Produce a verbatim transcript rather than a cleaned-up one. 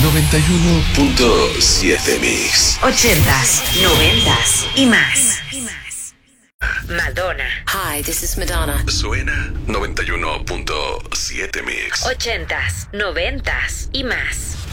noventa y uno punto siete Mix. Ochentas, noventas y más. Madonna. Hi, this is Madonna. Suena noventa y uno punto siete Mix. Ochentas, noventas y más.